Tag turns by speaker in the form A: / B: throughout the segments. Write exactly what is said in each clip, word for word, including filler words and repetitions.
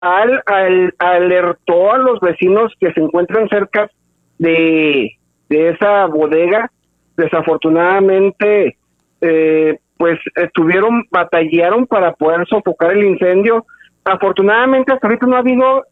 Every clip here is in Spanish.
A: al, al, alertó a los vecinos que se encuentran cerca de, de esa bodega. Desafortunadamente, eh, pues estuvieron, batallaron para poder sofocar el incendio. Afortunadamente hasta ahorita no ha habido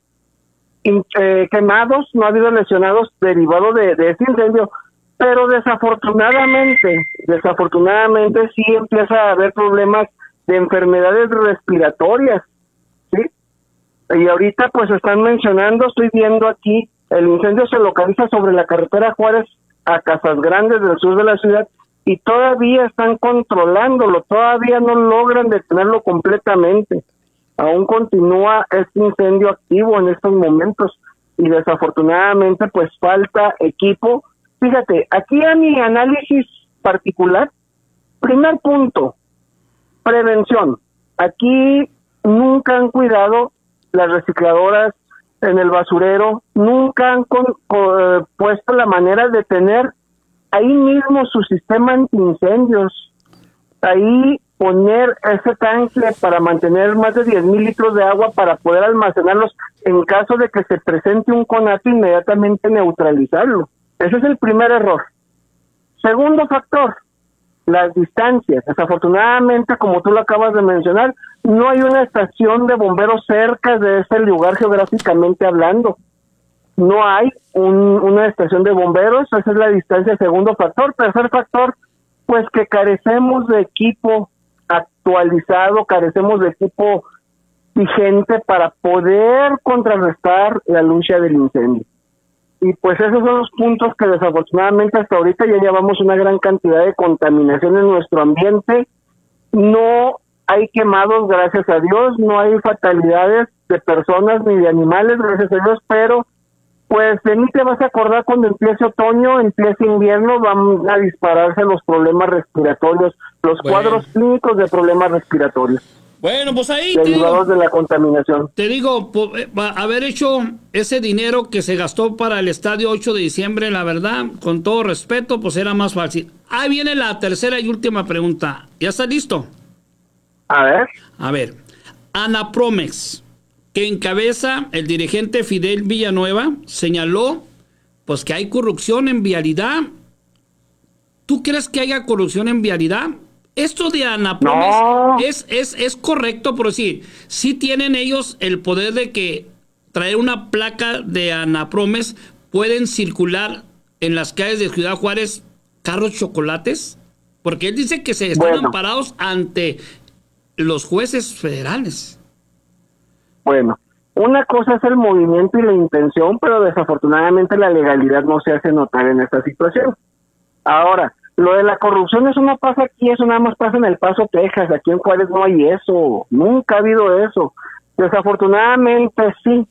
A: eh, quemados, no ha habido lesionados derivados de, de este incendio, pero desafortunadamente, desafortunadamente sí empieza a haber problemas de enfermedades respiratorias, ¿sí? Y ahorita pues están mencionando, estoy viendo aquí, el incendio se localiza sobre la carretera Juárez a Casas Grandes del sur de la ciudad, y todavía están controlándolo, todavía no logran detenerlo completamente. Aún continúa este incendio activo en estos momentos, y desafortunadamente pues falta equipo. Fíjate, aquí a mi análisis particular, primer punto, prevención. Aquí nunca han cuidado las recicladoras en el basurero, nunca han con, con, puesto la manera de tener ahí mismo su sistema antiincendios, ahí poner ese tanque para mantener más de diez mil litros de agua para poder almacenarlos en caso de que se presente un conato, inmediatamente neutralizarlo. Ese es el primer error. Segundo factor, las distancias. Desafortunadamente, como tú lo acabas de mencionar, no hay una estación de bomberos cerca de ese lugar geográficamente hablando. No hay un, una estación de bomberos, esa es la distancia. Segundo factor. Tercer factor, pues que carecemos de equipo actualizado, carecemos de equipo vigente para poder contrarrestar la lucha del incendio. Y pues esos son los puntos que desafortunadamente hasta ahorita ya llevamos una gran cantidad de contaminación en nuestro ambiente. No hay quemados, gracias a Dios, no hay fatalidades de personas ni de animales, gracias a Dios, pero pues de mí te vas a acordar cuando empiece otoño, empiece invierno, van a dispararse los problemas respiratorios, los bueno. cuadros clínicos de problemas respiratorios.
B: Bueno, pues ahí
A: derivados de la contaminación.
B: Te digo, haber hecho ese dinero que se gastó para el estadio ocho de diciembre, la verdad, con todo respeto, pues era más fácil. Ahí viene la tercera y última pregunta. ¿Ya está listo?
A: A ver.
B: A ver, Anapromex, que encabeza el dirigente Fidel Villanueva, señaló pues que hay corrupción en vialidad. ¿Tú crees que haya corrupción en vialidad? Esto de Anapromex no. es, es, es correcto, por decir, sí tienen ellos el poder de que traer una placa de Anapromex, pueden circular en las calles de Ciudad Juárez carros chocolates, porque él dice que se están bueno. amparados ante los jueces federales.
A: Bueno, una cosa es el movimiento y la intención, pero desafortunadamente la legalidad no se hace notar en esta situación. Ahora, lo de la corrupción, eso no pasa aquí, eso nada más pasa en El Paso, Texas. Aquí en Juárez no hay eso, nunca ha habido eso. Desafortunadamente sí,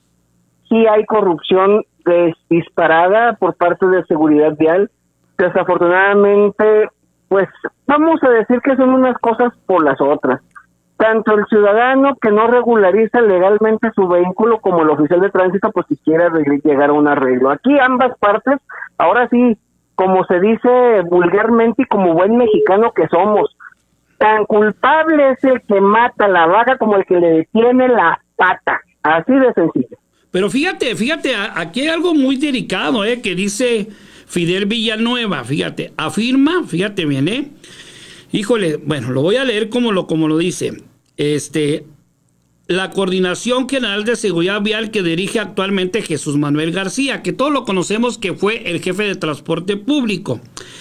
A: sí hay corrupción disparada por parte de seguridad vial. Desafortunadamente, pues vamos a decir que son unas cosas por las otras. Tanto el ciudadano que no regulariza legalmente su vehículo como el oficial de tránsito, pues si quiere llegar a un arreglo. Aquí ambas partes, ahora sí, como se dice vulgarmente y como buen mexicano que somos, tan culpable es el que mata la vaca como el que le detiene la pata, así de sencillo.
B: Pero fíjate, fíjate, aquí hay algo muy delicado, eh, que dice Fidel Villanueva, fíjate, afirma, fíjate bien, eh, híjole, bueno, lo voy a leer como lo, como lo dice, este... La Coordinación General de Seguridad Vial que dirige actualmente Jesús Manuel García, que todos lo conocemos que fue el jefe de transporte público.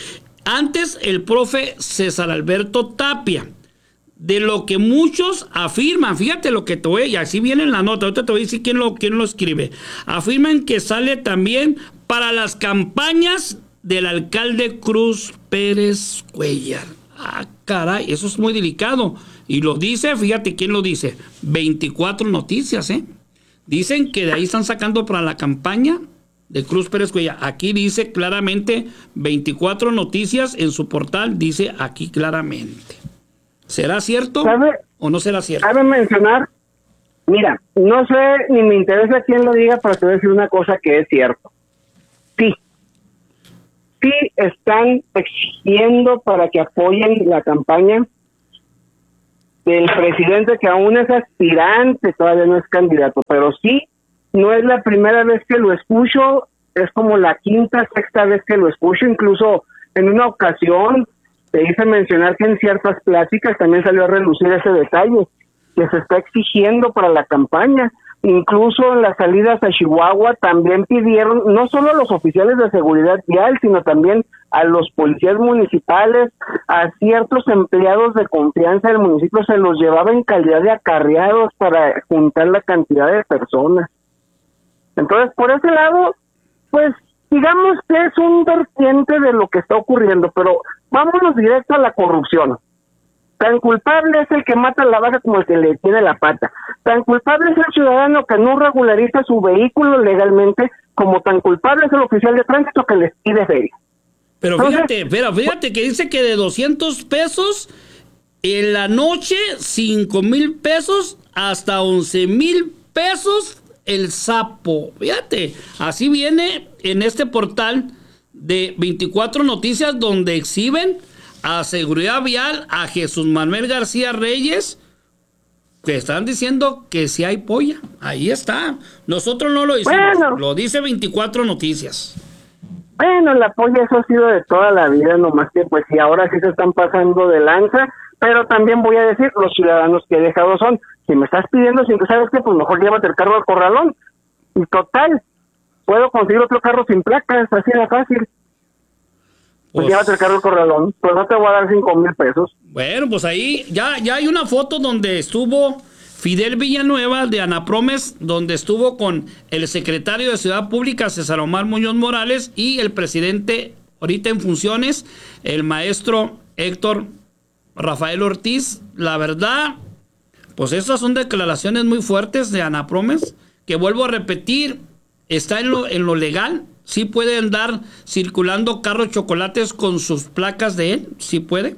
B: Antes el profe César Alberto Tapia, de lo que muchos afirman, fíjate lo que te voy, y así viene en la nota, ahorita te voy a decir quién lo, quién lo escribe, afirman que sale también para las campañas del alcalde Cruz Pérez Cuellar. Ah, caray, eso es muy delicado. Y lo dice, fíjate quién lo dice, veinticuatro Noticias, ¿eh? Dicen que de ahí están sacando para la campaña de Cruz Pérez Cuellar. Aquí dice claramente, veinticuatro Noticias en su portal, dice aquí claramente. ¿Será cierto ¿Sabe, o no será cierto?
A: Cabe mencionar, mira, no sé ni me interesa quién lo diga, pero te voy a decir una cosa que es cierto. Sí, sí están exigiendo para que apoyen la campaña del presidente, que aún es aspirante, todavía no es candidato, pero sí, no es la primera vez que lo escucho, es como la quinta, sexta vez que lo escucho, incluso en una ocasión te hice mencionar que en ciertas pláticas también salió a relucir ese detalle, que se está exigiendo para la campaña. Incluso en las salidas a Chihuahua también pidieron, no solo a los oficiales de seguridad vial, sino también a los policías municipales, a ciertos empleados de confianza del municipio, se los llevaba en calidad de acarreados para juntar la cantidad de personas. Entonces, por ese lado, pues, digamos que es un vertiente de lo que está ocurriendo, pero vámonos directo a la corrupción. Tan culpable es el que mata la vaca como el que le tiene la pata. Tan culpable es el ciudadano que no regulariza su vehículo legalmente, como tan culpable es el oficial de tránsito que les pide feria.
B: Pero fíjate, pero fíjate que dice que de doscientos pesos en la noche, cinco mil pesos hasta once mil pesos el sapo. Fíjate, así viene en este portal de veinticuatro Noticias, donde exhiben a Seguridad Vial, a Jesús Manuel García Reyes, que están diciendo que si hay polla. Ahí está. Nosotros no lo hicimos, bueno, lo dice veinticuatro Noticias.
A: Bueno, la polla eso ha sido de toda la vida, nomás que pues si ahora sí se están pasando de lanza, pero también voy a decir, los ciudadanos que he dejado son, si me estás pidiendo sin que sabes que, pues mejor llévate el carro al corralón. Y total, puedo conseguir otro carro sin placas, así de fácil. Pues, pues llévate el carro al corralón, pues no te voy a dar cinco mil pesos.
B: Bueno, pues ahí ya, ya hay una foto donde estuvo Fidel Villanueva de Anapromes, donde estuvo con el secretario de Ciudad Pública, César Omar Muñoz Morales, y el presidente ahorita en funciones, el maestro Héctor Rafael Ortiz. La verdad, pues esas son declaraciones muy fuertes de Anapromes, que vuelvo a repetir, está en lo, en lo legal. ¿Sí puede andar circulando carros chocolates con sus placas de él? ¿Sí puede?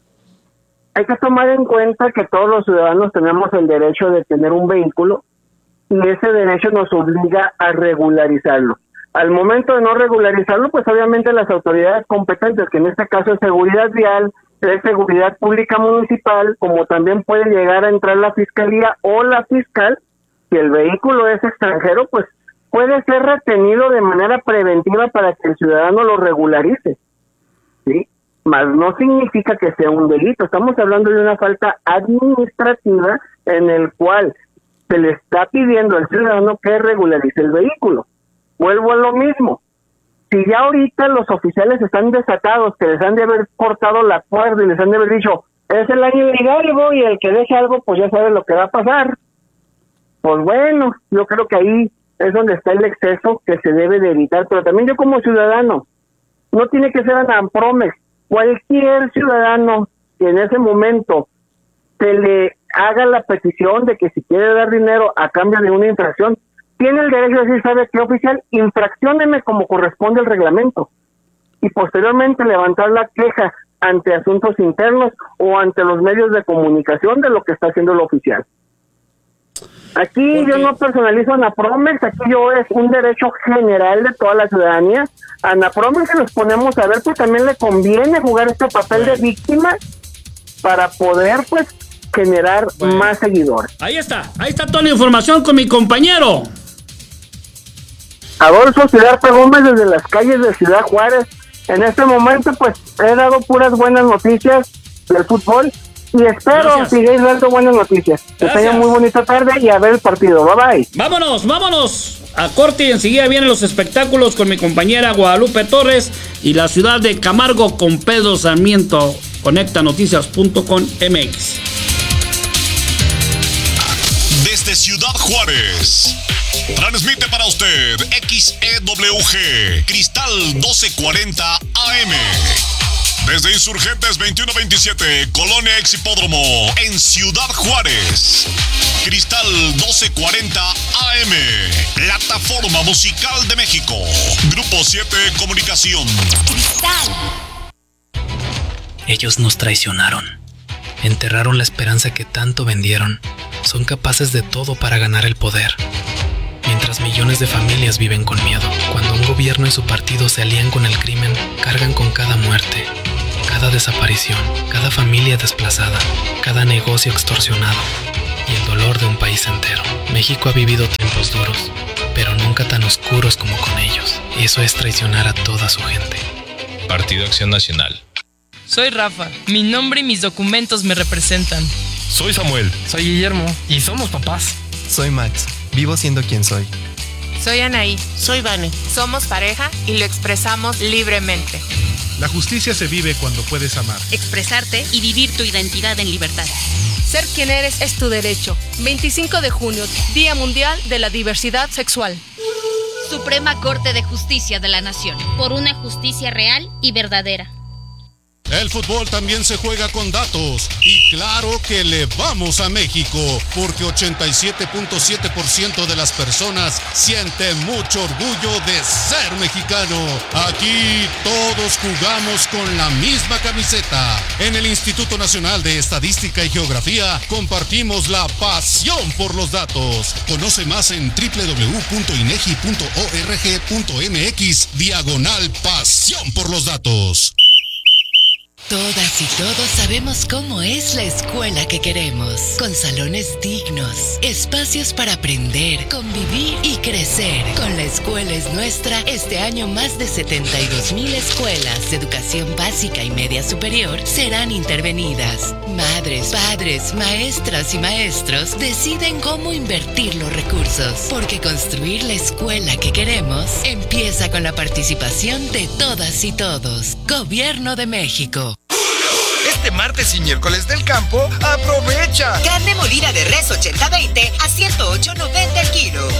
A: Hay que tomar en cuenta que todos los ciudadanos tenemos el derecho de tener un vehículo y ese derecho nos obliga a regularizarlo. Al momento de no regularizarlo, pues obviamente las autoridades competentes, que en este caso es Seguridad Vial, es Seguridad Pública Municipal, como también puede llegar a entrar la Fiscalía o la Fiscal, si el vehículo es extranjero, pues puede ser retenido de manera preventiva para que el ciudadano lo regularice, ¿sí? Mas no significa que sea un delito. Estamos hablando de una falta administrativa en el cual se le está pidiendo al ciudadano que regularice el vehículo. Vuelvo a lo mismo. Si ya ahorita los oficiales están desatados, que les han de haber cortado la cuerda y les han de haber dicho, es el año de Hidalgo y el que deje algo, pues ya sabe lo que va a pasar. Pues bueno, yo creo que ahí es donde está el exceso que se debe de evitar, pero también yo como ciudadano, no tiene que ser Anapromes, cualquier ciudadano que en ese momento se le haga la petición de que si quiere dar dinero a cambio de una infracción, tiene el derecho de decir, ¿sabe qué, oficial? Infraccióneme como corresponde el reglamento, y posteriormente levantar la queja ante asuntos internos o ante los medios de comunicación de lo que está haciendo el oficial. Aquí Porque... yo no personalizo Anapromes, aquí yo es un derecho general de toda la ciudadanía. Anapromes, que nos ponemos a ver, pues también le conviene jugar este papel bueno. de víctima para poder, pues, generar bueno. más seguidores.
B: Ahí está, ahí está toda la información con mi compañero
A: Adolfo Siddhartha Gómez desde las calles de Ciudad Juárez. En este momento, pues, he dado puras buenas noticias del fútbol. Y espero sigáis dando buenas noticias. Que tengan muy bonita tarde y a ver el partido. Bye bye.
B: Vámonos, vámonos a corte y enseguida vienen los espectáculos con mi compañera Guadalupe Torres y la ciudad de Camargo con Pedro Sarmiento. Conecta noticias punto com M X.
C: Desde Ciudad Juárez transmite para usted X E W G Cristal doce cuarenta A M. Desde Insurgentes veintiuno veintisiete, Colonia Ex Hipódromo, en Ciudad Juárez. Cristal doce cuarenta A M, plataforma musical de México. Grupo siete Comunicación. Cristal.
D: Ellos nos traicionaron. Enterraron la esperanza que tanto vendieron. Son capaces de todo para ganar el poder. Mientras millones de familias viven con miedo. Cuando un gobierno y su partido se alían con el crimen, cargan con cada muerte. cada desaparición, cada familia desplazada, cada negocio extorsionado y el dolor de un país entero. México ha vivido tiempos duros, pero nunca tan oscuros como con ellos. Y eso es traicionar a toda su gente.
E: Partido Acción Nacional.
F: Soy Rafa. Mi nombre y mis documentos me representan.
E: Soy Samuel.
G: Soy Guillermo. Y somos papás.
H: Soy Max. Vivo siendo quien soy.
I: Soy Anaí.
J: Soy Vane.
I: Somos pareja y lo expresamos libremente.
K: La justicia se vive cuando puedes amar,
L: expresarte y vivir tu identidad en libertad.
M: Ser quien eres es tu derecho. veinticinco de junio, Día Mundial de la Diversidad Sexual.
L: Suprema Corte de Justicia de la Nación. Por una justicia real y verdadera.
N: El fútbol también se juega con datos y claro que le vamos a México porque ochenta y siete punto siete por ciento de las personas sienten mucho orgullo de ser mexicano. Aquí todos jugamos con la misma camiseta. En el Instituto Nacional de Estadística y Geografía compartimos la pasión por los datos. Conoce más en doble u doble u doble u punto inegi punto org punto mx diagonal pasión por los datos.
O: Todas y todos sabemos cómo es la escuela que queremos, con salones dignos, espacios para aprender, convivir y crecer. Con La Escuela es Nuestra, este año más de setenta y dos mil escuelas de educación básica y media superior serán intervenidas. Madres, padres, maestras y maestros deciden cómo invertir los recursos, porque construir la escuela que queremos empieza con la participación de todas y todos. Gobierno de México.
P: Este martes y miércoles del campo, aprovecha.
Q: Carne molida de res ochenta veinte a ciento ocho noventa el kilo.